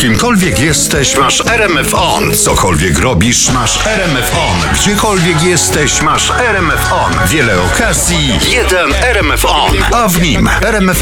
Kimkolwiek jesteś, masz RMF On. Cokolwiek robisz, masz RMF On. Gdziekolwiek jesteś, masz RMF On. Wiele okazji, jeden RMF On. A w nim RMF